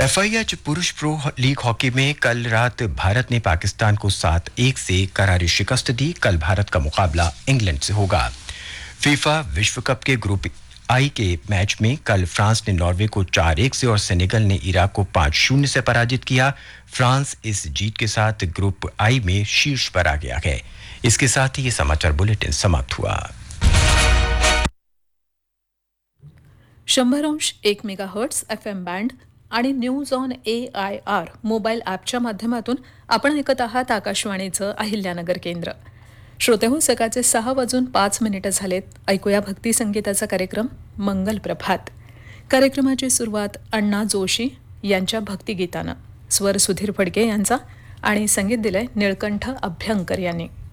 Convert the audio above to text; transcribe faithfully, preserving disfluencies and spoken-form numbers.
FIH पुरुष pro league hockey में कल रात भारत ने पाकिस्तान को सात एक से करारी शिकस्त दी। कल भारत का मुकाबला इंग्लैंड से होगा। फीफा विश्व cup K group I K match में कल फ्रांस ने नॉर्वे को चार एक से और सेनेगल ने इराक को पाँच शून्य से पराजित किया। फ्रांस इस जीत के साथ ग्रुप आई में शीर्ष पर आ गया है। इसके साथ ही ये समाचार बुलेटिन समाप्त हुआ। शंभर अंश एक मेगाहर्ट्ज एफ एम बँड आणि news on A I R mobile ॲपच्या माध्यमातून आपण ऐकत आहात आकाशवाणीचं अहिल्यानगर केंद्र. श्रोतेहो, सकाळचे सहा वाजून पाच मिनिटं झालेत. ऐकूया भक्ती संगीताचा कार्यक्रम मंगल प्रभात. कार्यक्रमाची सुरुवात अण्णा जोशी यांच्या भक्तिगीतानं, स्वर सुधीर फडके यांचा आणि संगीत दिलंय निळकंठ अभ्यंकर यांनी.